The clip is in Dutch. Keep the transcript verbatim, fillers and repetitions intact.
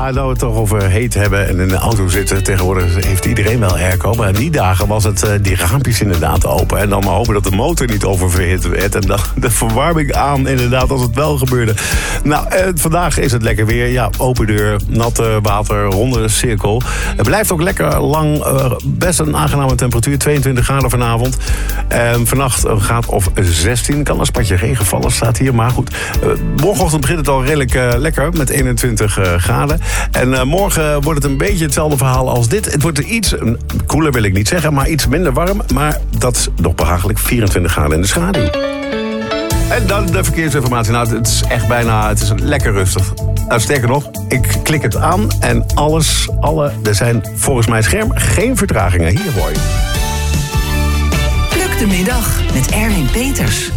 Ja, nou we het toch over heet hebben en in de auto zitten. Tegenwoordig heeft iedereen wel airco. Maar in die dagen was het uh, die raampjes inderdaad open. En dan maar hopen dat de motor niet oververhit werd. En dan de verwarming aan, inderdaad, als het wel gebeurde. Nou, uh, vandaag is het lekker weer. Ja, open deur, natte water, ronde cirkel. Het blijft ook lekker lang. Uh, best een aangename temperatuur. tweeëntwintig graden vanavond. En vannacht een graad of zestien. Kan een spatje regen vallen, staat hier. Maar goed, uh, morgenochtend begint het al redelijk uh, lekker met eenentwintig uh, graden. En uh, morgen wordt het een beetje hetzelfde verhaal als dit. Het wordt er iets, koeler wil ik niet zeggen, maar iets minder warm. Maar dat is nog behagelijk, vierentwintig graden in de schaduw. En dan de verkeersinformatie. Nou, het is echt bijna, het is lekker rustig. Nou, sterker nog, ik klik het aan en alles, alle, er zijn volgens mijn scherm geen vertragingen. Hier hoor je. Pluk de middag met Erwin Peters.